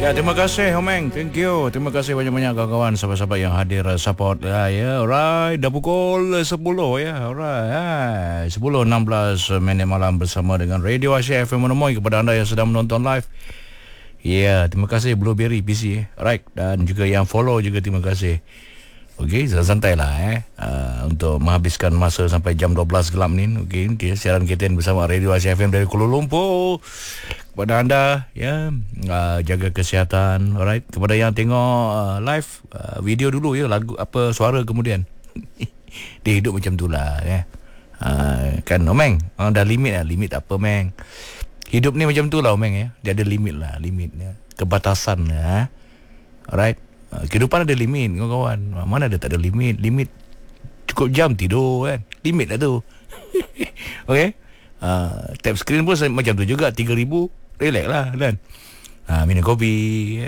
Ya, terima kasih Homeng. Thank you. Terima kasih banyak-banyak kawan-kawan, sahabat-sahabat yang hadir support. Ya, alright. Dah pukul 10 ya. Alright. 10.16 minit malam bersama dengan Radio Asia FM Monomoy kepada anda yang sedang menonton live. Ya, terima kasih Blueberry PC. Alright. Dan juga yang follow juga terima kasih. Okey, santai lah untuk menghabiskan masa sampai jam 12 gelap ni. Okey, siaran kita bersama Radio Asia FM dari Kuala Lumpur. Kepada anda jaga kesihatan. Alright, kepada yang tengok live video dulu ya, lagu apa suara kemudian. Dia hidup macam itulah kan Omeng, dah limit apa Meng. Hidup ni macam itulah Omeng ya. Dia ada limit ya. Kebatasan ya. Alright. Kehidupan ada limit kawan-kawan. Mana ada tak ada limit. Limit cukup jam tidur kan. Limit lah tu. Okay. Tap screen pun macam tu juga. 3,000. Relax lah kan. Minum kopi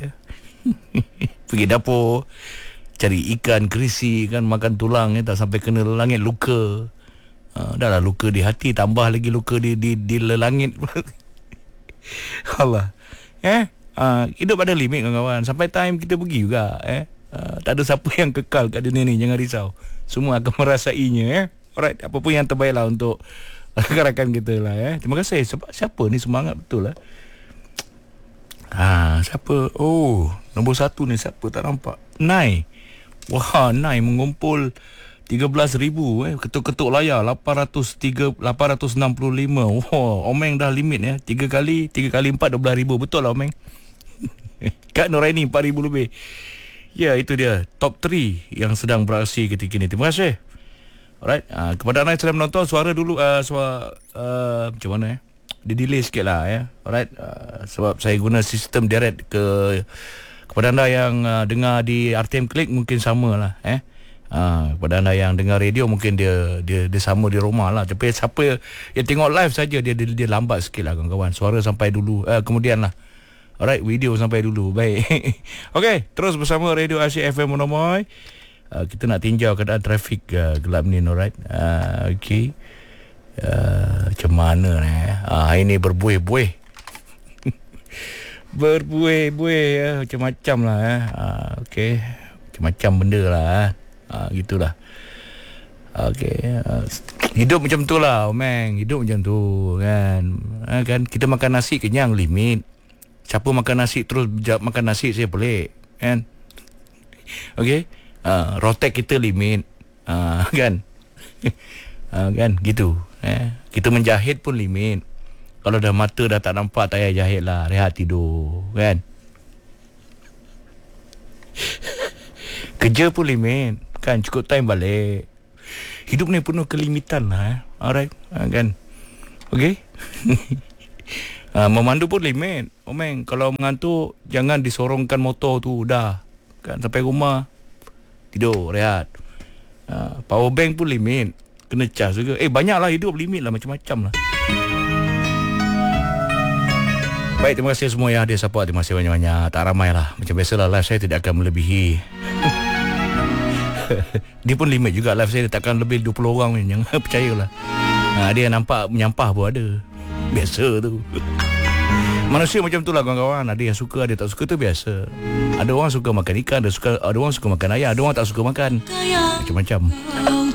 pergi dapur, cari ikan kerisi kan, makan tulang tak sampai kena langit luka. Dah lah luka di hati, tambah lagi luka di langit. Allah. Hidup ada limit kawan-kawan. Sampai time kita pergi juga tak ada siapa yang kekal kat dunia ni. Jangan risau, semua akan merasainya. Alright, apa pun yang terbaik lah untuk rakan-rakan kita lah. Terima kasih. Sebab siapa ni semangat betul lah. Siapa? Oh, nombor 1 ni siapa tak nampak? Nai. Wah, Nai mengumpul 13,000 ketuk-ketuk layar 865. Wah, Omeng dah limit 3 kali 4 12,000. Betul lah Omeng. Kak Nuraini 4,000 lebih. Ya, itu dia top 3 yang sedang beraksi ketika ini. Terima kasih. Alright, kepada anda yang sedang menonton, suara dulu macam mana dia delay sikit lah Alright, sebab saya guna sistem direct kepada anda yang dengar di RTM Klik mungkin sama lah kepada anda yang dengar radio mungkin dia sama di rumah lah. Tapi siapa yang tengok live saja dia lambat sikit lah kawan-kawan. Suara sampai dulu kemudian lah. Alright, video sampai dulu. Baik. Okey, terus bersama Radio Asia FM Monomoy. Kita nak tinjau keadaan trafik gelap ni. Alright. Okey. Macam mana ni hari ni berbuih-buih. Berbuih-buih macam-macam lah okey, macam-macam benda lah gitulah. Okey, hidup macam tu lah Omeng. Hidup macam tu kan. Kan kita makan nasi kenyang limit. Siapa makan nasi terus makan nasi, saya pelik kan. Okey, rotek kita limit kan. Kan gitu. Kita menjahit pun limit. Kalau dah mata dah tak nampak, tak payah jahit lah, rehat tidur kan. Kerja pun limit kan, cukup time balik. Hidup ni penuh kelimitan lah alright kan. Okey. Memandu pun limit Omeng. Kalau mengantuk jangan disorongkan motor tu dah kan, sampai rumah tidur rehat. Power bank pun limit, kena cas juga. Banyaklah hidup limit lah, macam-macam lah. Baik, terima kasih semua yang hadir support. Terima kasih banyak-banyak. Tak ramai lah, macam biasalah live saya tidak akan melebihi. Dia pun limit juga live saya, takkan lebih 20 orang ni. Jangan percayalah. Ada yang nampak menyampah pun ada. Biasa tu. Manusia macam tu lah kawan-kawan. Ada yang suka, ada tak suka, tu biasa. Ada orang suka makan ikan, ada orang suka makan ayam, ada orang tak suka makan. Macam-macam.